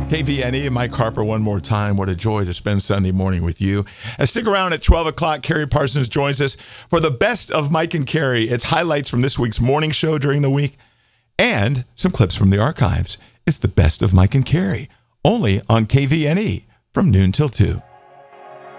KVNE and Mike Harper one more time. What a joy to spend Sunday morning with you. Stick around at 12 o'clock. Carrie Parsons joins us for the best of Mike and Carrie. It's highlights from this week's morning show during the week and some clips from the archives. It's the best of Mike and Carrie, only on KVNE from noon till 2.